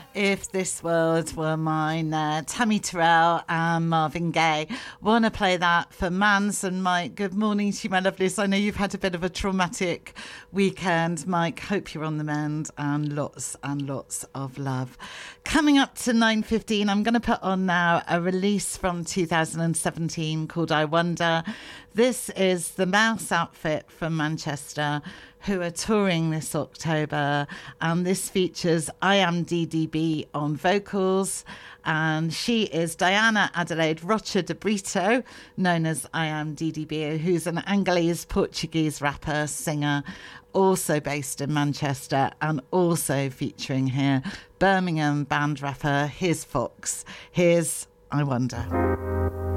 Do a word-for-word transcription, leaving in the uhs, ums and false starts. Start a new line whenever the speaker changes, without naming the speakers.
If This World Were Mine, uh, Tammy Terrell and Marvin Gaye. Want to play that for Mans and Mike. Good morning to you, my lovelies. I know you've had a bit of a traumatic weekend, Mike. Hope you're on the mend, and lots and lots of love. Coming up to nine fifteen, I'm going to put on now a release from two thousand seventeen called I Wonder. This is the Mouse Outfit from Manchester, who are touring this October, and this features I Am D D B on vocals, and she is Diana Adelaide Rocha de Brito, known as I Am D D B, who's an Angolese Portuguese rapper, singer, also based in Manchester, and also featuring here Birmingham band rapper Here's Fox. Here's I Wonder.